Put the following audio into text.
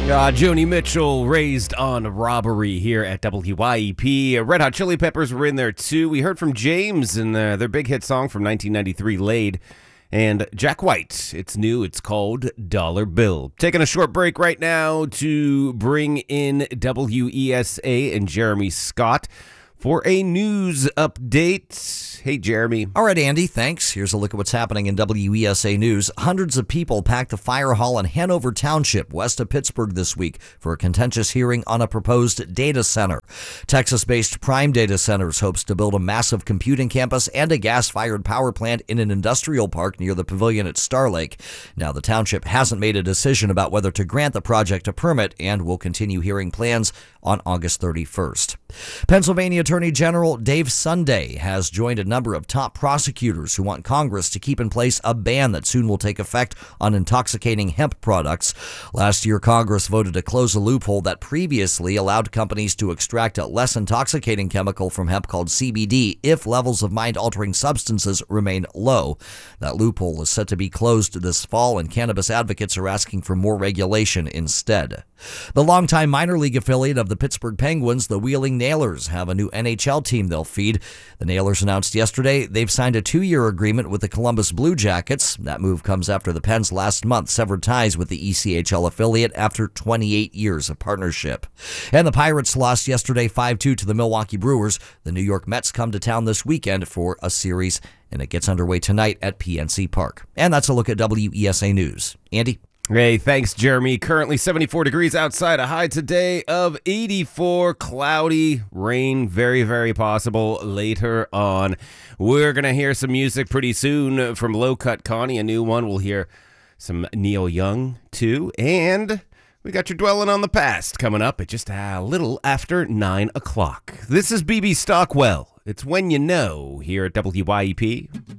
Joni Mitchell raised on robbery here at WYEP. Red Hot Chili Peppers were in there too. We heard from James and their big hit song from 1993, Laid. And Jack White, it's new, it's called Dollar Bill. Taking a short break right now to bring in WESA and Jeremy Scott for a news update. Hey, Jeremy. All right, Andy, thanks. Here's a look at what's happening in WESA News. Hundreds of people packed the fire hall in Hanover Township, west of Pittsburgh this week for a contentious hearing on a proposed data center. Texas-based Prime Data Centers hopes to build a massive computing campus and a gas-fired power plant in an industrial park near the pavilion at Star Lake. Now, the township hasn't made a decision about whether to grant the project a permit and will continue hearing plans on August 31st. Pennsylvania Attorney General Dave Sunday has joined a number of top prosecutors who want Congress to keep in place a ban that soon will take effect on intoxicating hemp products. Last year, Congress voted to close a loophole that previously allowed companies to extract a less intoxicating chemical from hemp called CBD if levels of mind-altering substances remain low. That loophole is set to be closed this fall, and cannabis advocates are asking for more regulation instead. The longtime minor league affiliate of the Pittsburgh Penguins, the Wheeling Nailers, have a new NHL team they'll feed. The Nailers announced yesterday they've signed a 2-year agreement with the Columbus Blue Jackets. That move comes after the Pens last month severed ties with the ECHL affiliate after 28 years of partnership. And the Pirates lost yesterday 5-2 to the Milwaukee Brewers. The New York Mets come to town this weekend for a series, and it gets underway tonight at PNC Park. And that's a look at WESA News. Andy? Hey, thanks, Jeremy. Currently 74 degrees outside, a high today of 84, cloudy, rain, very, very possible later on. We're going to hear some music pretty soon from Low Cut Connie, a new one. We'll hear some Neil Young, too. And we got your Dwelling on the Past coming up at just a little after 9 o'clock. This is BB Stockwell. It's When You Know here at WYEP.